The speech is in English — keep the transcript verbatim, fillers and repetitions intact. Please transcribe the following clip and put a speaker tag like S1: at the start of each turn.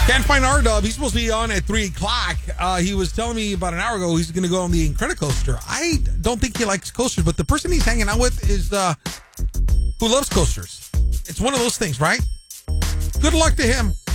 S1: Can't find R-Dub. He's supposed to be on at three o'clock. Uh, he was telling me about an hour ago he's going to go on the Incredicoaster. I don't think he likes coasters, but the person he's hanging out with is uh, who loves coasters. It's one of those things, right? Good luck to him.